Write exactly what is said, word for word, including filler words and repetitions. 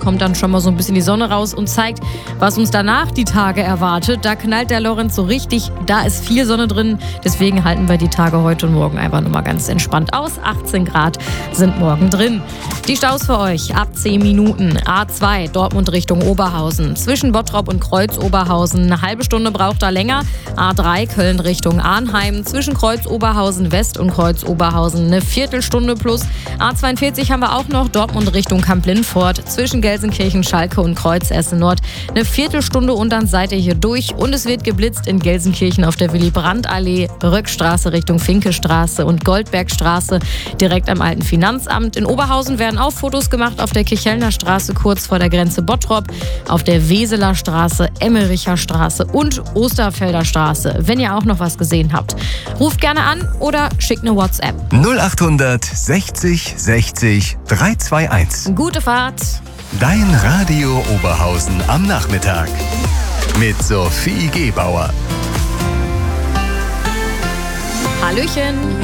kommt dann schon mal so ein bisschen die Sonne raus und zeigt, was uns danach die Tage erwartet. Da knallt der Lorenz so richtig, da ist viel Sonne drin. Deswegen halten wir die Tage heute und morgen einfach nur mal ganz entspannt aus. achtzehn Grad sind morgen drin. Die Staus für euch ab zehn Minuten. A zwei Dortmund Richtung Oberhausen. Zwischen Bottrop und Kreuz-Oberhausen eine halbe Stunde braucht er länger. A drei Köln Richtung Arnheim. Zwischen Kreuz-Oberhausen West und Kreuz-Oberhausen eine Viertelstunde plus. A zweiundvierzig haben wir auch noch Dortmund Richtung Kamp-Lindfort. Zwischen Gelsenkirchen, Schalke und Kreuz Essen Nord eine Viertelstunde und dann seid ihr hier durch. Und es wird geblitzt in Gelsenkirchen auf der Willy-Brandt-Allee, Röckstraße Richtung Finkestraße und Goldbergstraße direkt am alten Finanzamt. In Oberhausen werden auch Fotos gemacht auf der Kichelner Straße kurz vor der Grenze Bottrop, auf der Weseler Straße, Emmericher Straße und Osterfelder Straße. Wenn ihr auch noch was gesehen habt, ruft gerne an oder schickt eine WhatsApp. null achthundert sechzig sechzig dreihunderteinundzwanzig. Gute Fahrt. Dein Radio Oberhausen am Nachmittag mit Sophie Gebauer. Hallöchen.